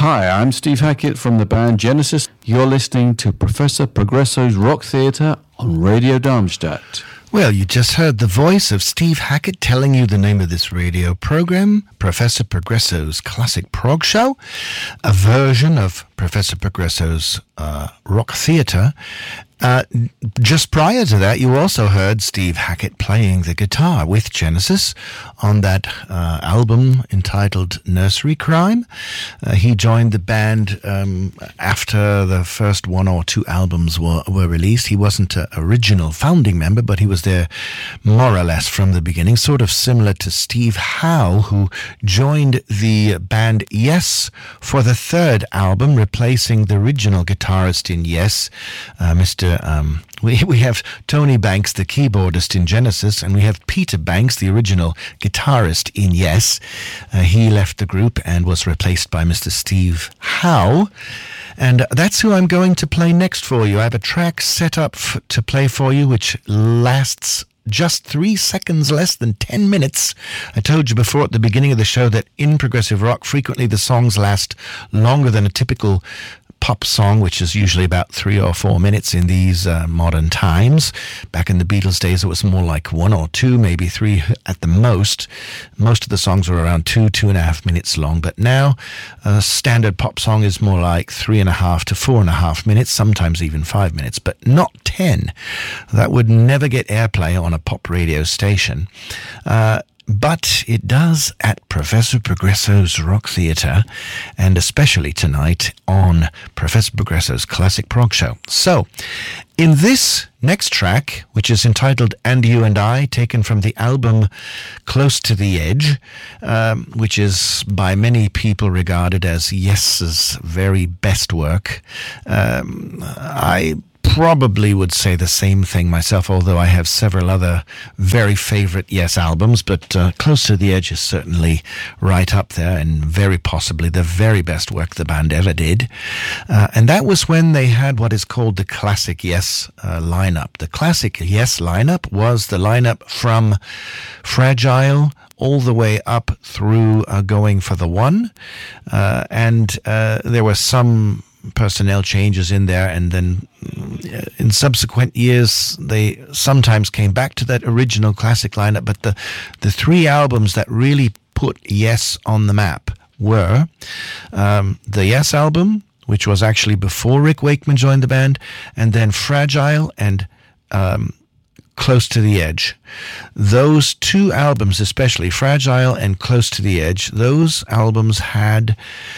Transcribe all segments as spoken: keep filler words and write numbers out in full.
Hi, I'm Steve Hackett from the band Genesis. You're listening to Professor Progresso's Rock Theatre on Radio Darmstadt. Well, you just heard the voice of Steve Hackett telling you the name of this radio program, Professor Progresso's Classic Prog Show, a version of Professor Progresso's uh, Rock Theatre. Uh, just prior to that, you also heard Steve Hackett playing the guitar with Genesis on that uh, album entitled Nursery Crime. Uh, he joined the band um, after the first one or two albums were, were released. He wasn't an original founding member, but he was there more or less from the beginning, sort of similar to Steve Howe, who joined the band Yes for the third album, replacing the original guitarist in Yes, uh, Mister Um, we we have Tony Banks, the keyboardist in Genesis, and we have Peter Banks, the original guitarist in Yes. Uh, he left the group and was replaced by Mister Steve Howe. And that's who I'm going to play next for you. I have a track set up f- to play for you, which lasts just three seconds, less than ten minutes. I told you before at the beginning of the show that in progressive rock, frequently the songs last longer than a typical pop song, which is usually about three or four minutes in these uh, modern times. Back in the Beatles days, it was more like one or two, maybe three at the most. Most of the songs were around two, two and a half minutes long. But now, a standard pop song is more like three and a half to four and a half minutes, sometimes even five minutes, but not ten. That would never get airplay on a pop radio station. Uh, But it does at Professor Progresso's Rock Theatre, and especially tonight on Professor Progresso's Classic Prog Show. So, in this next track, which is entitled And You and I, taken from the album Close to the Edge, um, which is by many people regarded as Yes's very best work, um, I probably would say the same thing myself, although I have several other very favorite Yes albums, but uh, Close to the Edge is certainly right up there and very possibly the very best work the band ever did. Uh, and that was when they had what is called the Classic Yes uh, lineup. The Classic Yes lineup was the lineup from Fragile all the way up through uh, Going for the One. Uh, and uh, there were some personnel changes in there, and then in subsequent years they sometimes came back to that original classic lineup. But the the three albums that really put Yes on the map were um, the Yes album, which was actually before Rick Wakeman joined the band, and then Fragile and um, Close to the Edge. Those two albums, especially Fragile and Close to the Edge, those albums had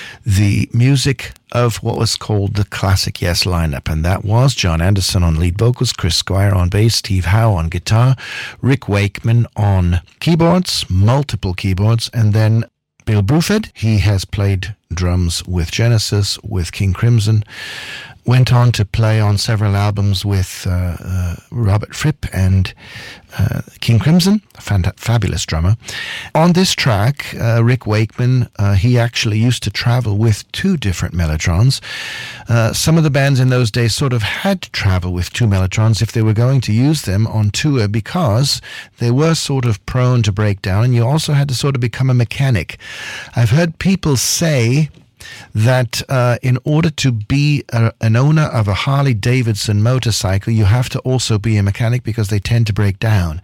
the music of what was called the Classic Yes lineup, and that was John Anderson on lead vocals, Chris Squire on bass, Steve Howe on guitar, Rick Wakeman on keyboards, multiple keyboards, and then Bill Bruford. He has played drums with Genesis, with King Crimson, went on to play on several albums with uh, uh, Robert Fripp and uh, King Crimson, a fant- fabulous drummer. On this track, uh, Rick Wakeman, uh, he actually used to travel with two different Mellotrons. Uh, some of the bands in those days sort of had to travel with two Mellotrons if they were going to use them on tour, because they were sort of prone to break down, and you also had to sort of become a mechanic. I've heard people say that uh, in order to be a, an owner of a Harley-Davidson motorcycle, you have to also be a mechanic, because they tend to break down.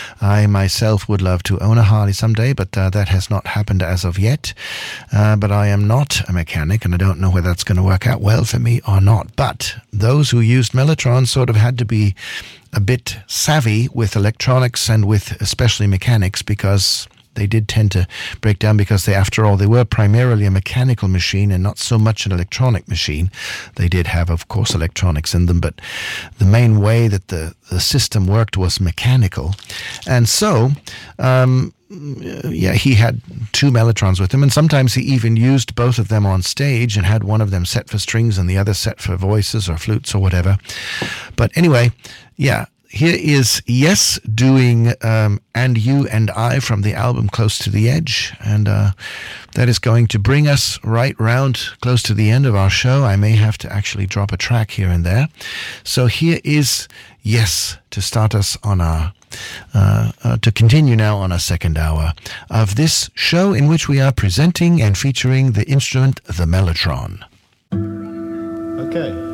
I myself would love to own a Harley someday, but uh, that has not happened as of yet. Uh, but I am not a mechanic, and I don't know whether that's going to work out well for me or not. But those who used Mellotron sort of had to be a bit savvy with electronics and with especially mechanics, because they did tend to break down, because they, after all, they were primarily a mechanical machine and not so much an electronic machine. They did have, of course, electronics in them, but the main way that the, the system worked was mechanical. And so, um, yeah, he had two Mellotrons with him, and sometimes he even used both of them on stage and had one of them set for strings and the other set for voices or flutes or whatever. But anyway, yeah, here is Yes doing um, And You and I from the album Close to the Edge, and uh, that is going to bring us right round close to the end of our show. I may have to actually drop a track here and there. So here is Yes to start us on our uh, uh, to continue now on our second hour of this show in which we are presenting and featuring the instrument, the mellotron. Okay.